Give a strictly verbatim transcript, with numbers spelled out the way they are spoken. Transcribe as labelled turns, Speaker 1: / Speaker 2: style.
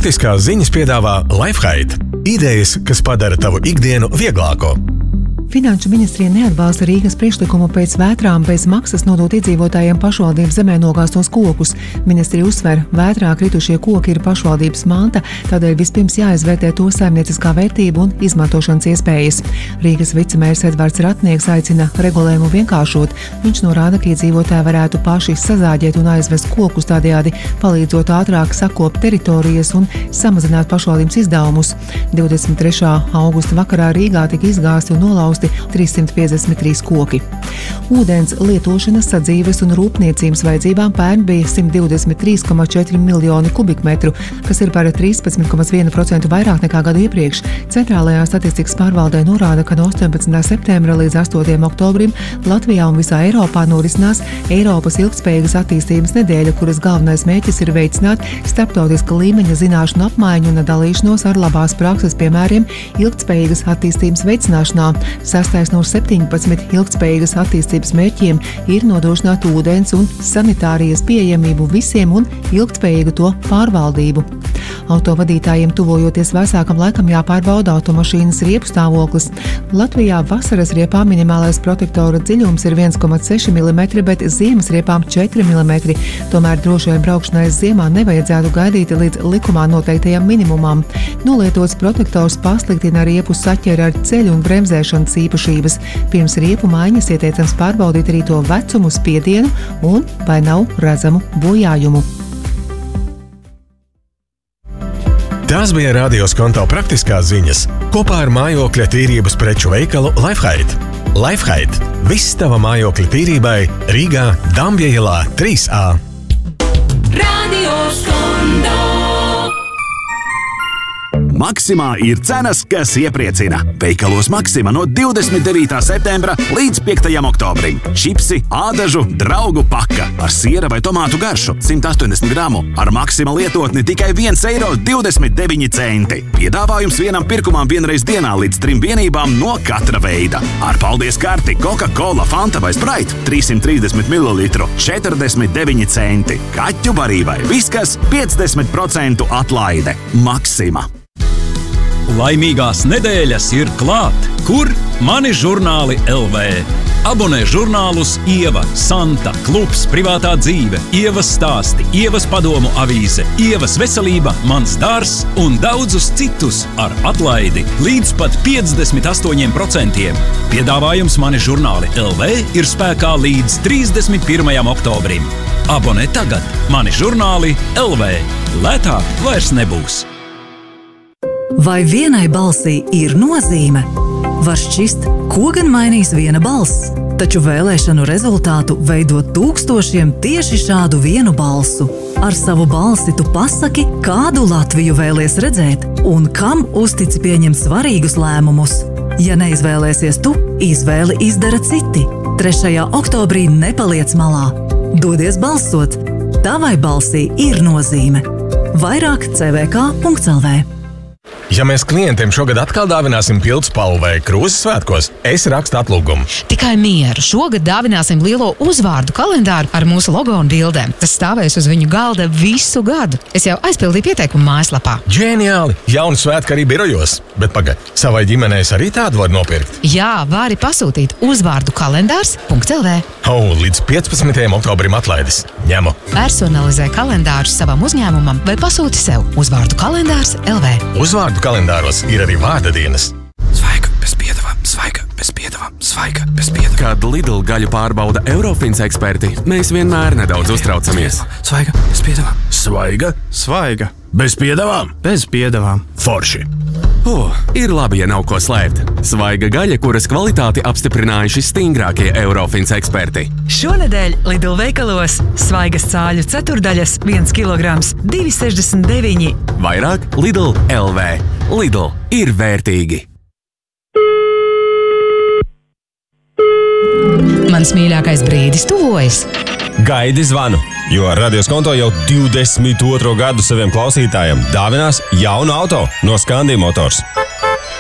Speaker 1: Praktiskās ziņas piedāvā Lifehide. Idejas, kas padara tavu ikdienu vieglāko.
Speaker 2: Finanšu ministrija neatbalsta Rīgas priekšlikumu pēc vētrām bez maksas nodot iedzīvotājiem pašvaldības zemē nogāstos kokus. Ministrija uzsver, vētrā kritušie koki ir pašvaldības manta, tādēļ vispirms jāizvērtē to saimnieciskā vērtību un izmantošanas iespējas. Rīgas vicemērs Edvards Ratnieks aicina regulējumu vienkāršot. Viņš norāda, ka iedzīvotāji varētu paši sazāģēt un aizvest kokus, tādējādi palīdzot ātrāk sakopt teritorijas un samazināt pašvaldības izdevumus. divdesmit trešā augusta vakarā Rīgā tika izgāsti un nolausti trīssimt piecdesmit trīs koki. Ūdens lietošanas, sadzīves un rūpniecības vajadzībām pērn bija simt divdesmit trīs komats četri miljoni kubikmetru, kas ir par trīspadsmit komats viens procents vairāk nekā gadu iepriekš. Centrālajā statistikas pārvaldē norāda, ka no astoņpadsmitā septembra līdz astotajam oktobrim Latvijā un visā Eiropā norisinās Eiropas ilgtspējīgas attīstības nedēļa, kuras galvenais mērķis ir veicināt starptautiska līmeņa zināšanu apmaiņu un dalīšanos ar labās prakses piemēriem ilgtspējīgas attīstības veicināšanā. Sastais no septiņpadsmit ilgtspējīgas attīstības mērķiem ir nodrošināt ūdens un sanitārijas pieejamību visiem un ilgtspējīgu to pārvaldību. Autovadītājiem tuvojoties vēsākam laikam jāpārbauda automašīnas riepu stāvoklis. Latvijā vasaras riepā minimālais protektora dziļums ir viens komats seši milimetri, bet ziemas riepām četri milimetri. Tomēr drošai braukšanai ziemā nevajadzētu gaidīt līdz likumā noteiktajam minimumam. Nolietots protektors pasliktina riepu saķeri ar ceļu un bremzēšanas īpašības. Pirms riepu maiņas ieteicams pārbaudīt arī to vecumu, spiedienu un vai nav redzamu bojājumu.
Speaker 1: Tās bija Radio Skonto praktiskās ziņas kopā ar mājokļa tīrības preču veikalu Lifehide. Lifehide – viss tava mājokļa tīrībai Rīgā, Dambja ielā trīs A.
Speaker 3: Radio Skonto.
Speaker 4: Maksimā ir cenas, kas iepriecina. Veikalos Maksima no divdesmit devītā septembra līdz piektajam oktobrim. Čipsi, ādažu, draugu paka ar siera vai tomātu garšu simt astoņdesmit gramu. Ar Maksima lietotni tikai viens eiro divdesmit deviņi centi. Piedāvājums vienam pirkumam vienreiz dienā līdz trim vienībām no katra veida. Ar paldies karti Coca-Cola, Fanta vai Sprite trīssimt trīsdesmit mililitru četrdesmit deviņi centi. Kaķu barībai Viskas piecdesmit procentu atlaide. Maksima.
Speaker 5: Laimīgās nedēļas ir klāt! Kur? Mani žurnāli L V. Abonē žurnālus Ieva, Santa, Klubs, Privātā dzīve, Ievas stāsti, Ievas padomu avīze, Ievas veselība, Mans dārzs un daudzus citus ar atlaidi līdz pat piecdesmit astoņiem procentiem. Piedāvājums Mani žurnāli L V ir spēkā līdz trīsdesmit pirmajam oktobrim. Abonē tagad Mani žurnāli L V. Lētāk vairs nebūs.
Speaker 6: Vai vienai balsī ir nozīme? Var šķist, ko gan mainīs viena balss, taču vēlēšanu rezultātu veido tūkstošiem tieši šādu vienu balsu. Ar savu balsi tu pasaki, kādu Latviju vēlies redzēt un kam uztici pieņemt svarīgus lēmumus. Ja neizvēlēsies tu, izvēli izdara citi. trešajā oktobrī nepaliec malā. Dodies balsot. Tavai balsī ir nozīme. Vairāk c v k punkts l v.
Speaker 1: Ja mēs klientiem šogad atkal dāvināsim pildspalvu vai krūzes svētkos, es rakstu atlūgumu.
Speaker 7: Tikai mieru. Šogad dāvināsim lielo uzvārdu kalendāru ar mūsu logo un bildēm. Tas stāvēs uz viņu galda visu gadu. Es jau aizpildīju pieteikumu mājaslapā.
Speaker 1: Ģeniāli! Jauni svētki arī birojos. Bet pagaid, savai ģimenēs arī tādu var nopirkt?
Speaker 7: Jā, vari pasūtīt uzvārdu kalendārs punkts l v.
Speaker 1: Oh, līdz piecpadsmitajam oktobrim atlaides. Ņemu.
Speaker 7: Personalizē kalendārus savam uzņēmumam vai pasūti sev uzvārdu kalendārs punkts l v.
Speaker 1: Uzvārdu kalendāros ir arī vārda dienas.
Speaker 8: Svaiga bez piedevām, svaiga bez piedevām, svaiga bez piedevām.
Speaker 9: Kad Lidl gaļu pārbauda Eurofins eksperti, mēs vienmēr nedaudz uztraucamies.
Speaker 8: Svaiga bez piedevām.
Speaker 4: Svaiga?
Speaker 8: Svaiga.
Speaker 4: Bez piedevām?
Speaker 8: Bez piedevām.
Speaker 4: Forši.
Speaker 9: Oh, ir labi, ja nav ko slēpt. Svaiga gaļa, kuras kvalitāti apstiprinājuši stingrākie Eurofins eksperti.
Speaker 10: Šonedēļ Lidl veikalos svaigas cāļu ceturdaļas viens kilograms divi sešdesmit deviņi.
Speaker 9: Vairāk Lidl L V. Lidl ir vērtīgi.
Speaker 7: Mans mīļākais brīdis tuvojas.
Speaker 11: Gaidi zvanu, jo Radio Skonto jau divdesmit otro gadu saviem klausītājiem dāvinās jaunu auto no Scandi Motors.